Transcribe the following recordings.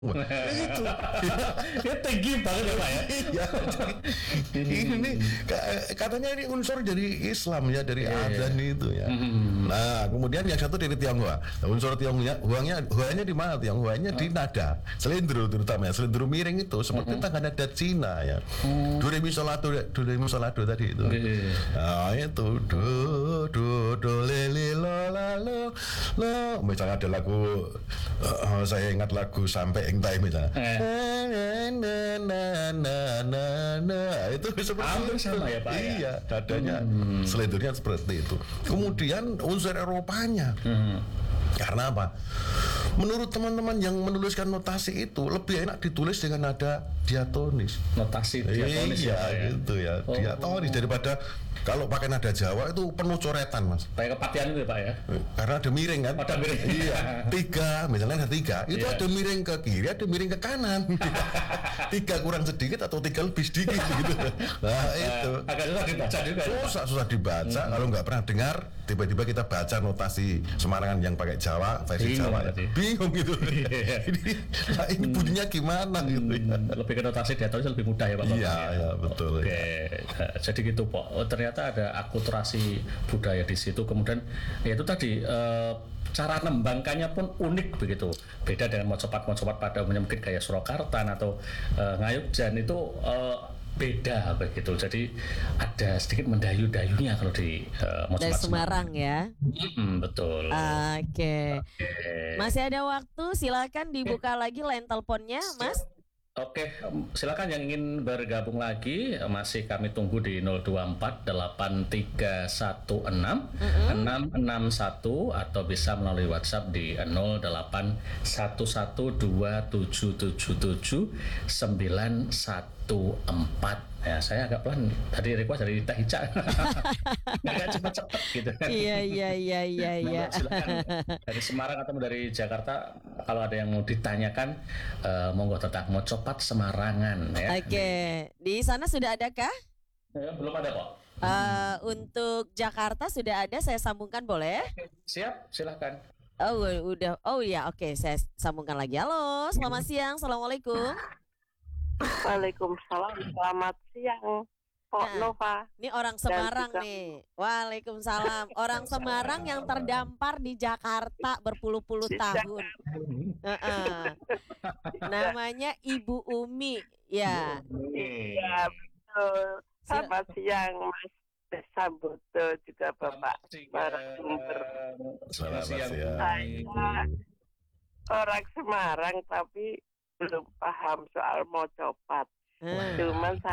Itu. Ya tinggi banget ya Pak ya. Iya. Ini katanya ini unsur dari Islam ya, dari adzan itu ya. Nah, kemudian yang satu dari Tionghoa. Nah, unsur Tionghoanya di mana? Tionghoanya di nada selindro, terutama ya, selindro miring itu seperti tangga nada Cina ya. Do re mi sol la do tadi itu. Nah, itu do le lo la lo. Misalnya ada lagu saya ingat lagu Sampai Eng Tai misalnya. Itu hampir sama ya Pak. Iya, nadanya selendurnya seperti itu. Kemudian unsur Eropanya. Karena apa? Menurut teman-teman yang menuliskan notasi itu lebih enak ditulis dengan nada diatonis. Notasi diatonis ya, gitu ya. Diatonis daripada kalau pakai nada Jawa itu penuh coretan, Mas. Kayak kepatihan itu ya Pak ya. Karena ada miring kan? Ada miring. Iya. 3, misalnya ada 3, itu ada miring ke kiri, ada miring ke kanan. 3 kurang sedikit atau 3 lebih sedikit gitu. Nah, itu. Agak susah dibaca juga. Susah dibaca kalau nggak pernah dengar, tiba-tiba kita baca notasi Semarangan yang pakai Jawa, versi Bingung Jawa. berarti. Bingung gitu. Ini bunyinya gimana gitu ya. Lebih ke notasi diatonis lebih mudah ya Pak. Iya, betul. Oke. Jadi gitu Pak. Ternyata ada akulturasi budaya di situ. Kemudian ya itu tadi cara nembangkannya pun unik begitu. Beda dengan mocopat pada umumnya mungkin kayak Surakarta atau Ngayogjan itu beda begitu. Jadi ada sedikit mendayu-dayunya kalau di mocopat dari Semarang ya. Betul. Oke. Masih ada waktu, silakan dibuka lagi line teleponnya, Mas. Oke, silakan yang ingin bergabung lagi, masih kami tunggu di 024 8316 661 atau bisa melalui WhatsApp di 08112777 914. Ya, saya agak pelan. Tadi request dari Teh Ica. Agak cepat-cepat gitu kan. Iya. Nah, silakan dari Semarang atau dari Jakarta kalau ada yang mau ditanyakan monggo tentang mocopat Semarangan ya. Oke. Di sana sudah adakah? Belum ada kok. Untuk Jakarta sudah ada, saya sambungkan boleh? Siap, silakan. Oh, udah. Oh iya, oke, saya sambungkan lagi. Halo, selamat siang. Assalamualaikum. Waalaikumsalam, selamat siang, Pak Nova. Ini orang Semarang nih. Waalaikumsalam. Orang Semarang yang terdampar di Jakarta berpuluh-puluh tahun. Namanya Ibu Umi, ya. Iya, betul. Selamat siang, Mas Sambodo, juga Bapak narasumber. Selamat siang. Saya orang Semarang tapi belum paham soal mocopat. Cuman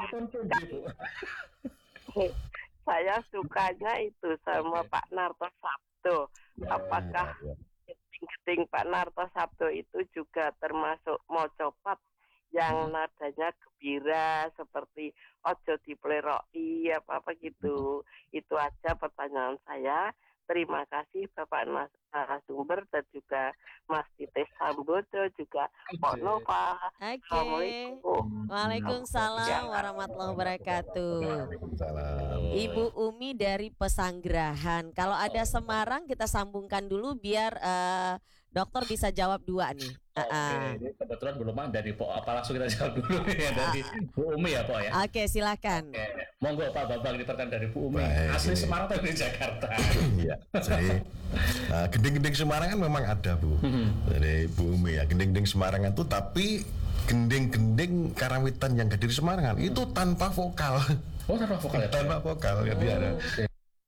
saya sukanya itu sama Pak Narto Sabdo. Apakah geding-geding Pak Narto Sabdo itu juga termasuk mocopat yang nadanya gembira seperti ojo dipleroki apa gitu. Itu aja pertanyaan saya. Terima kasih Bapak narasumber dan juga Mas Titis Sambodo, juga Pak Nova. Assalamualaikum. Waalaikumsalam warahmatullahi wabarakatuh. Ibu Umi dari Pesanggerahan. Kalau ada Semarang kita sambungkan dulu biar dokter bisa jawab 2 nih. Oke, kebetulan belum ada dari Po. Apa langsung kita jawab dulu ya dari Bu Umi ya Po ya. Oke, silakan. Monggo Pak Bambang diterkan dari Bu Umi. Asli Semarang atau dari Jakarta? Iya. Jadi gending-gending Semarangan memang ada Bu. Dari Bu Umi ya. Gending-gending Semarangan itu tapi gending-gending Karawitan yang hadir di Semarangan itu tanpa vokal. Oh, tanpa vokal ya? Tanpa vokal. Jadi ada